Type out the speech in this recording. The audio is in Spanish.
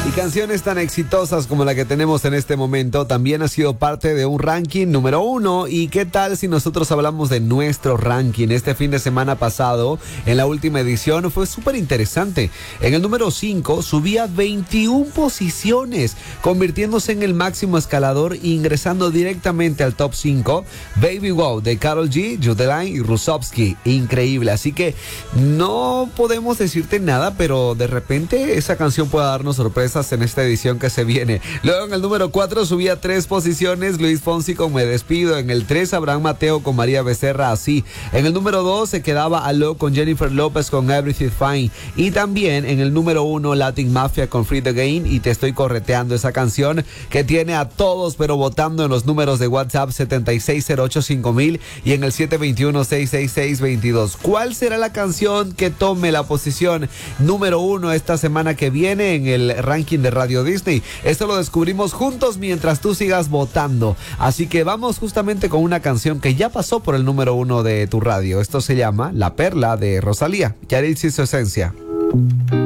Y canciones tan exitosas como la que tenemos en este momento también ha sido parte de un ranking número 1. ¿Y qué tal si nosotros hablamos de nuestro ranking? Este fin de semana pasado, en la última edición, fue súper interesante. En el número 5 subía 21 posiciones, convirtiéndose en el máximo escalador e ingresando directamente al top 5. Baby Wow de Karol G, Judeline y Rusovsky. Increíble. Así que no podemos decirte nada, pero de repente esa canción puede darnos sorpresas en esta edición que se viene. Luego en el número 4 subía 3 posiciones Luis Fonsi con Me Despido. En el 3 Abraham Mateo con María Becerra, Así. En el número 2 se quedaba Aló con Jennifer López con Everything Fine. Y también en el número 1 Latin Mafia con Free the Game y Te Estoy Correteando, esa canción que tiene a todos pero votando en los números de WhatsApp 76085000 y en el 721-666-22. ¿Cuál será la canción que tome la posición número 1 esta semana que viene en el ranking de Radio Disney? Esto lo descubrimos juntos mientras tú sigas votando. Así que vamos justamente con una canción que ya pasó por el número 1 de tu radio. Esto se llama La Perla de Rosalía. Yaritz y su esencia.